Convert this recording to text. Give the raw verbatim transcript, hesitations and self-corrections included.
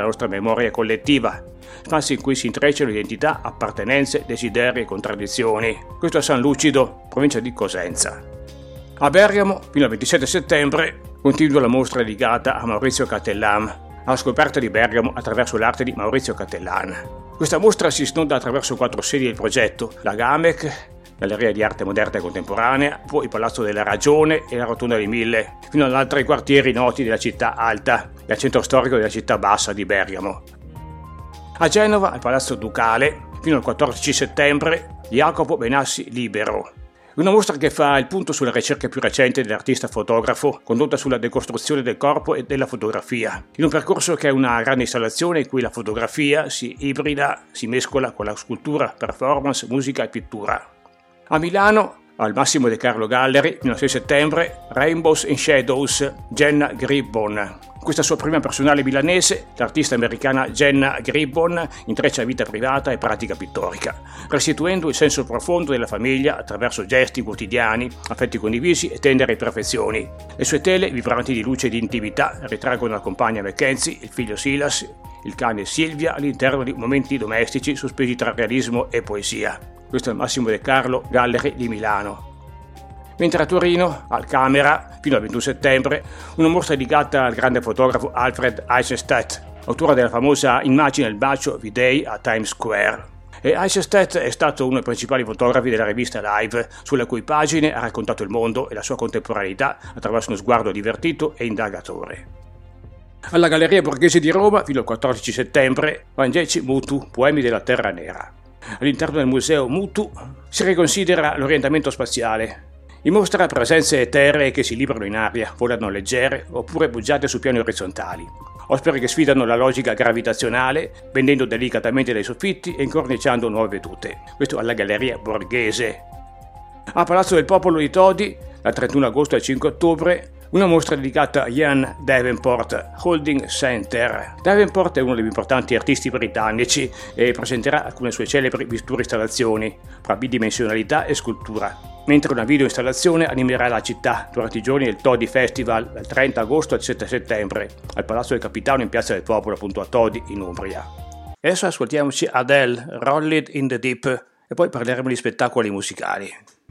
della nostra memoria collettiva, spazi in cui si intrecciano identità, appartenenze, desideri e contraddizioni. Questo a San Lucido, provincia di Cosenza. A Bergamo, fino al ventisette settembre, continua la mostra dedicata a Maurizio Cattelan, alla scoperta di Bergamo attraverso l'arte di Maurizio Cattelan. Questa mostra si snoda attraverso quattro sedi del progetto: la Gamec, Galleria di Arte Moderna e Contemporanea, poi il Palazzo della Ragione e la Rotonda dei Mille, fino ad altri quartieri noti della città alta e al centro storico della città bassa di Bergamo. A Genova, al Palazzo Ducale, fino al quattordici settembre, Jacopo Benassi Libero. Una mostra che fa il punto sulla ricerca più recente dell'artista fotografo, condotta sulla decostruzione del corpo e della fotografia, in un percorso che è una grande installazione in cui la fotografia si ibrida, si mescola con la scultura, performance, musica e pittura. A Milano, al Massimo De Carlo Gallery, fino al sei settembre, Rainbows and Shadows, Jenna Gribbon. Questa sua prima personale milanese, l'artista americana Jenna Gribbon intreccia vita privata e pratica pittorica, restituendo il senso profondo della famiglia attraverso gesti quotidiani, affetti condivisi e tendere imperfezioni. Le sue tele, vibranti di luce e di intimità, ritraggono la compagna Mackenzie, il figlio Silas, il cane Silvia all'interno di momenti domestici sospesi tra realismo e poesia. Questo è il Massimo De Carlo Gallery di Milano. Mentre a Torino, al Camera, fino al ventuno settembre, una mostra dedicata al grande fotografo Alfred Eisenstadt, autore della famosa Immagina il bacio V-Day a Times Square. E Eisenstadt è stato uno dei principali fotografi della rivista Live, sulle cui pagine ha raccontato il mondo e la sua contemporaneità attraverso uno sguardo divertito e indagatore. Alla Galleria Borghese di Roma, fino al quattordici settembre, Vangeci Mutu, Poemi della Terra Nera. All'interno del museo Mutu si riconsidera l'orientamento spaziale. In mostra presenze eteree che si librano in aria, volano leggere oppure poggiate su piani orizzontali. Opere che sfidano la logica gravitazionale, bendendo delicatamente dai soffitti e incorniciando nuove vedute. Questo alla Galleria Borghese. A Palazzo del Popolo di Todi, dal trentuno agosto al cinque ottobre, una mostra dedicata a Ian Davenport, Holding Center. Davenport è uno dei più importanti artisti britannici e presenterà alcune sue celebri misture installazioni, fra bidimensionalità e scultura, mentre una video installazione animerà la città durante i giorni del Todi Festival dal trenta agosto al sette settembre, al Palazzo del Capitano in Piazza del Popolo, appunto a Todi, in Umbria. Adesso ascoltiamoci Adele, Roll It in the Deep, e poi parleremo di spettacoli musicali.